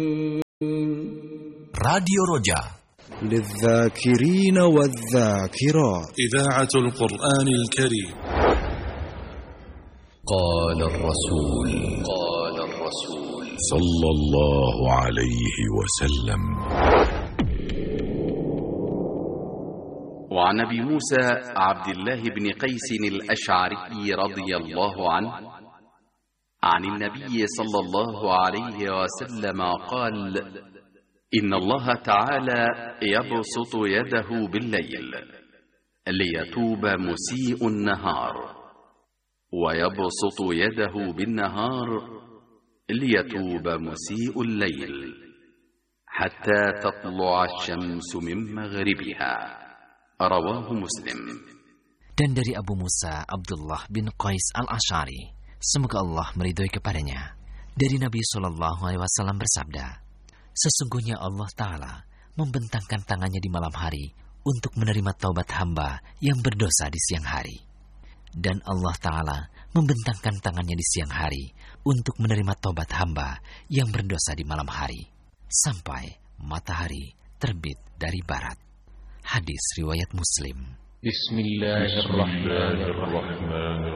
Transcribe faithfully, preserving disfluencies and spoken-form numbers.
راديو رجاء للذاكرين والذاكرات إذاعة القرآن الكريم. قال الرسول قال الرسول صلى الله عليه وسلم. وعن أبي موسى عبد الله بن قيس الأشعري رضي الله عنه عن النبي صلى الله عليه وسلم قال: إن الله تعالى يبسط يده بالليل ليتوب مسيء النهار، ويبسط يده بالنهار ليتوب مسيء الليل، حتى تطلع الشمس من مغربها. رواه مسلم. Dan dari Abu Musa Abdullah bin Qais al-Ash'ari, semoga Allah meridhoi kepadanya, dari Nabi shallallahu alaihi wasallam bersabda, sesungguhnya Allah Ta'ala membentangkan tangannya di malam hari untuk menerima taubat hamba yang berdosa di siang hari. Dan Allah Ta'ala membentangkan tangannya di siang hari untuk menerima taubat hamba yang berdosa di malam hari, sampai matahari terbit dari barat. Hadis riwayat Muslim. Bismillahirrahmanirrahim.